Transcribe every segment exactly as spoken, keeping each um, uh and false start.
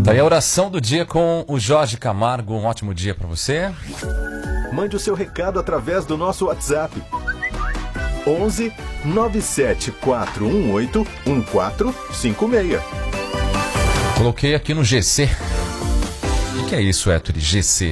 Tá aí a oração do dia com o Jorge Camargo. Um ótimo dia para você. Mande o seu recado através do nosso WhatsApp. onze nove sete quatro um oito um quatro cinco seis. Coloquei aqui no G C. O que é isso, Héctor? G C.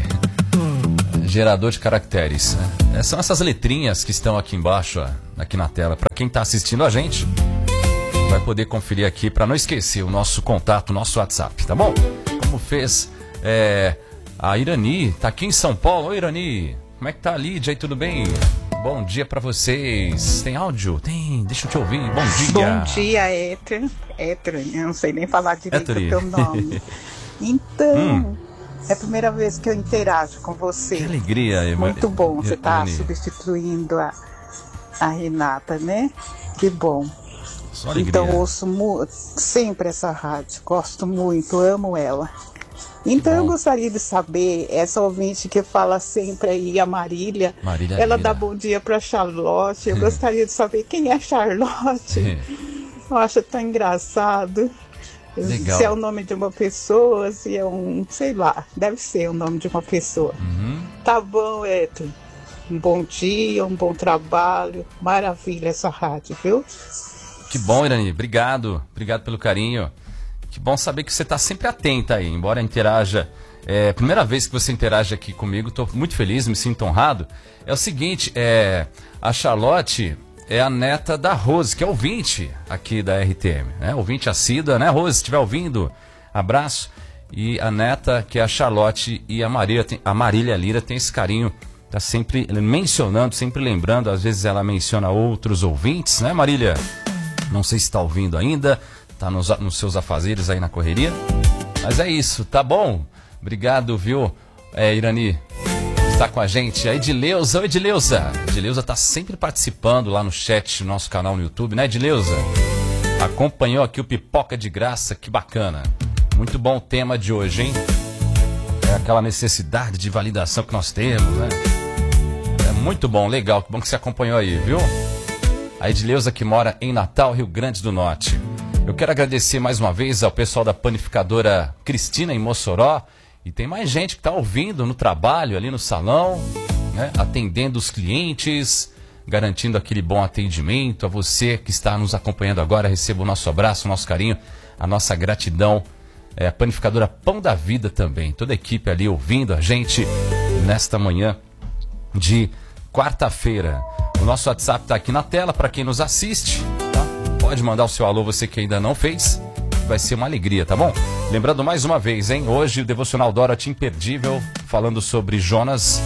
Gerador de caracteres. Né? São essas letrinhas que estão aqui embaixo, ó, aqui na tela. Para quem está assistindo a gente, vai poder conferir aqui para não esquecer o nosso contato, o nosso WhatsApp, tá bom? Como fez é, a Irani, tá aqui em São Paulo. Oi, Irani, como é que tá a Lídia aí, tudo bem? Bom dia para vocês. Tem áudio? Tem, deixa eu te ouvir. Bom dia. Bom dia, Héctor. Héctor, eu não sei nem falar direito o teu nome. Então, hum. é a primeira vez que eu interajo com você. Que alegria, Irani. Muito bom, você tá substituindo a, a Renata, né? Que bom. Só alegria. Então ouço sempre essa rádio, gosto muito, amo ela. Então eu gostaria de saber, essa ouvinte que fala sempre aí, a Marília, Marília ela Lira. dá bom dia para Charlotte, eu gostaria de saber quem é Charlotte. Eu acho tão engraçado. Legal. Se é o nome de uma pessoa, se é um, sei lá, deve ser o nome de uma pessoa. Uhum. Tá bom, Héctor. Um bom dia, um bom trabalho, maravilha essa rádio, viu? Que bom, Irani, obrigado, obrigado pelo carinho. Que bom saber que você está sempre atenta aí, embora interaja. É a primeira vez que você interage aqui comigo, estou muito feliz, me sinto honrado. É o seguinte, é, a Charlotte é a neta da Rose, que é ouvinte aqui da R T M, né? Ouvinte assídua, né, Rose? Se estiver ouvindo, abraço. E a neta, que é a Charlotte, e a Marília, tem, a Marília Lira tem esse carinho, tá sempre mencionando, sempre lembrando, às vezes ela menciona outros ouvintes, né, Marília? Não sei se está ouvindo ainda, está nos, nos seus afazeres aí na correria. Mas é isso, tá bom? Obrigado, viu, é, Irani, está com a gente. A Edileuza, oi Edileuza. Edileuza está sempre participando lá no chat, no nosso canal no YouTube, né, Edileuza? Acompanhou aqui o Pipoca de Graça, que bacana. Muito bom o tema de hoje, hein? É aquela necessidade de validação que nós temos, né? É muito bom, legal, que bom que você acompanhou aí, viu? A Edileuza, que mora em Natal, Rio Grande do Norte. Eu quero agradecer mais uma vez ao pessoal da panificadora Cristina em Mossoró. E tem mais gente que está ouvindo no trabalho, ali no salão, né? Atendendo os clientes, garantindo aquele bom atendimento. A você que está nos acompanhando agora, receba o nosso abraço, o nosso carinho, a nossa gratidão. É, a panificadora Pão da Vida também. Toda a equipe ali ouvindo a gente nesta manhã de quarta-feira. O nosso WhatsApp está aqui na tela para quem nos assiste, tá? Pode mandar o seu alô, você que ainda não fez, vai ser uma alegria, tá bom? Lembrando mais uma vez, hein? Hoje o Devocional Dorothy imperdível, falando sobre Jonas.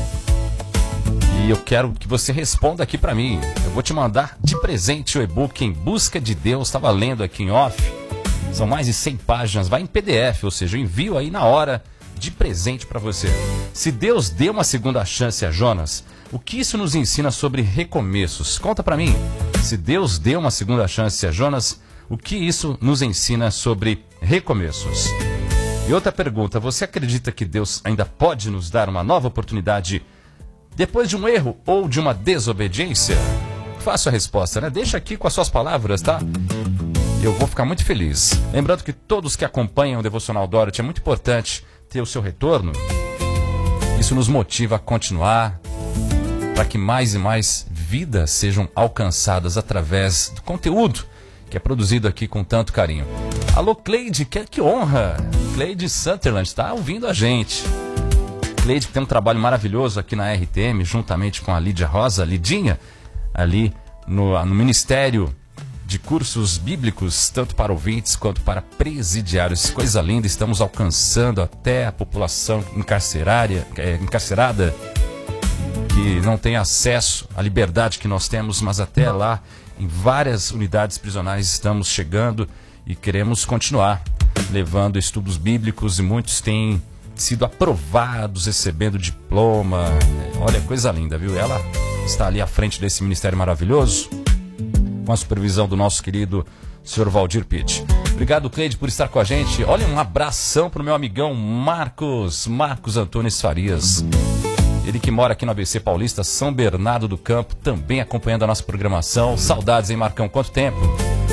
E eu quero que você responda aqui para mim. Eu vou te mandar de presente o e-book Em Busca de Deus. Estava lendo aqui em off. São mais de cem páginas, vai em P D F, ou seja, eu envio aí na hora de presente para você. Se Deus deu uma segunda chance a Jonas, o que isso nos ensina sobre recomeços? Conta para mim. Se Deus deu uma segunda chance a Jonas, o que isso nos ensina sobre recomeços? E outra pergunta, você acredita que Deus ainda pode nos dar uma nova oportunidade depois de um erro ou de uma desobediência? Faça a resposta, né? Deixa aqui com as suas palavras, tá? Eu vou ficar muito feliz. Lembrando que todos que acompanham o Devocional Dorothy, é muito importante ter o seu retorno. Isso nos motiva a continuar, para que mais e mais vidas sejam alcançadas através do conteúdo que é produzido aqui com tanto carinho. Alô, Cleide, que, que honra! Cleide Sutherland está ouvindo a gente. Cleide, que tem um trabalho maravilhoso aqui na R T M, juntamente com a Lídia Rosa, Lidinha, ali no, no Ministério de Cursos Bíblicos, tanto para ouvintes quanto para presidiários. Coisa linda, estamos alcançando até a população encarcerária, é, encarcerada, que não tem acesso à liberdade que nós temos, mas até lá, em várias unidades prisionais, estamos chegando e queremos continuar levando estudos bíblicos, e muitos têm sido aprovados, recebendo diploma. Olha, coisa linda, viu? Ela está ali à frente desse ministério maravilhoso, com a supervisão do nosso querido senhor Valdir Pitt. Obrigado, Cleide, por estar com a gente. Olha, um abração para o meu amigão Marcos, Marcos Antunes Farias. Ele que mora aqui no A B C Paulista, São Bernardo do Campo, também acompanhando a nossa programação. Saudades, hein, Marcão? Quanto tempo?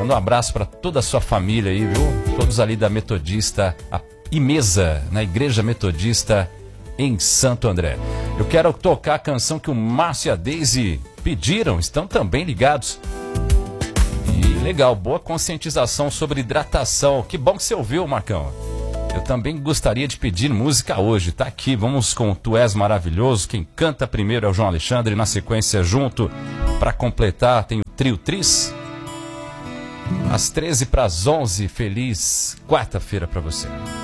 Manda um abraço para toda a sua família aí, viu? Todos ali da Metodista, a Imesa, na Igreja Metodista em Santo André. Eu quero tocar a canção que o Márcio e a Deise pediram, estão também ligados. E legal, boa conscientização sobre hidratação. Que bom que você ouviu, Marcão. Eu também gostaria de pedir música hoje, tá aqui, vamos com Tu És Maravilhoso. Quem canta primeiro é o João Alexandre, na sequência junto, para completar, tem o Trio Tris. Às treze para as onze, feliz quarta-feira para você.